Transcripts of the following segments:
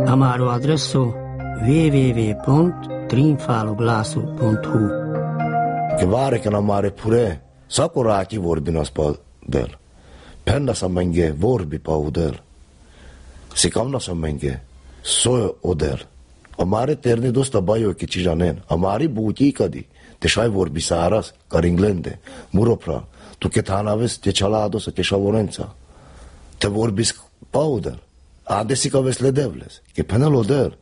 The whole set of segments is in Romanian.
Amaro adresu www.trinfaloglasul.hu. Che vare che la mare pure, sakuraki vorbi nas pa del. Penna sa menge vorbi pa udel. Sikamna sa menge so udel. Amare terni dosta bayo ki chijanen. Amari buti kadi. Te shai vorbi saras karinglende. Muropra. Tu che tanaves te chalados te shavorența. Te vorbis pa udel. Adesi ka vesle devles. Che penal udel.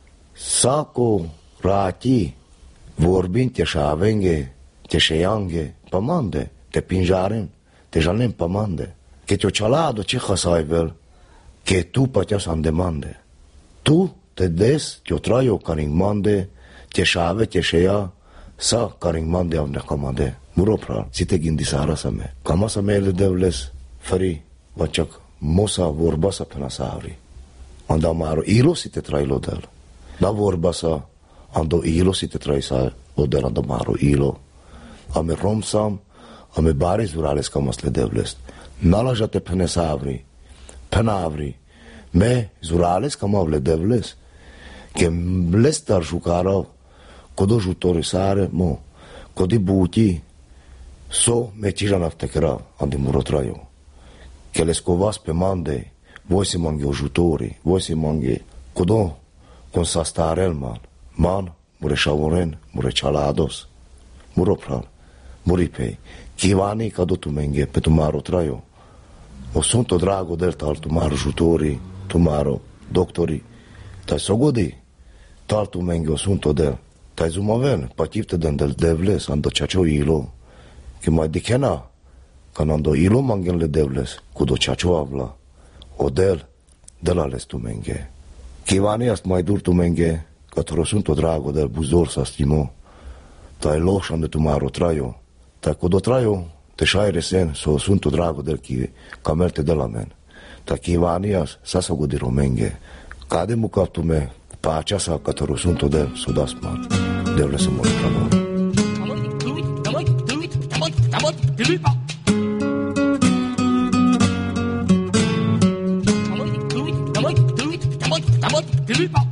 Sakuraki vorbin te shavenge. Te sheyange pamande, te pinjaren, te janem pamande. Che ti-o cialado ce hasaivel, che tu patea să demande. Tu te des, ti-o traio caring mande, te shave, te sheya, sa caring mande au necamade. Muropra, si te gindi sara sa me. Cama sa me le devles, feri, vacak, mosa vorba sa pena sa avri. Anda maro ilo si te trai lodel. Da vorba sa, ando ilo si te trai sa lodel, anda maro ilo. Ame romsam, ame bari zurales kamas le devlest. Nalajate pene savri, penavri, me zurales kamav le devlest, che mlestar jucarav, kodo jutori sare, mo, kodi buti, so me cijanav tekerav, andi murotrajo. Che le scovas pe mande, voi si mangi o jutori, voi si mangi, kodo, con sa starel man, mure shavoren, mure chalados, muropral. Muripei, chivani cadu tu menge pe tu maro traio. O sunto drago del tal tu maro jutori, tu maro doctori. Tai sogodi, tal tu menge o sunto del. Tai zumaven, pativte den del devles, ando chacho ilo. Che mai dikena, can ando ilo mangen le devles, kudo chacho avla. O del ales tu menge. Chivani ast mai dur tu menge, catro sunto drago del buzor sa stimo. Tai loșan de tu maro traio. Ta kodo trajo, te šaj resen, so sunto drago del ki kamerte de la men. Ta ki vanias, sa so godiro menge. Kade mu kaptu me, pa časa katero sunto del, so dasman. Devle se mora prano. Delipa.